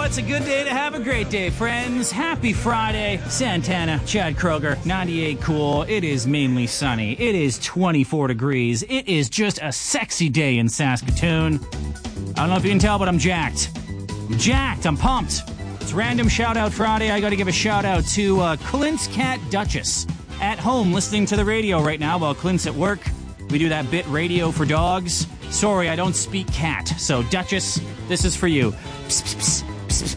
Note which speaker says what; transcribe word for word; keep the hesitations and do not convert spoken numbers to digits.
Speaker 1: it's a good day to have a great day, friends. Happy Friday. Santana, Chad Kroger, ninety-eight Cool. It is mainly sunny. It is twenty-four degrees. It is just a sexy day in Saskatoon. I don't know if you can tell, but I'm jacked. I'm jacked. I'm pumped. It's Random Shout Out Friday. I got to give a shout out to uh, Clint's cat, Duchess, at home listening to the radio right now while Clint's at work. We do that bit radio for dogs. Sorry, I don't speak cat. So, Duchess, this is for you. Psst, psst, psst.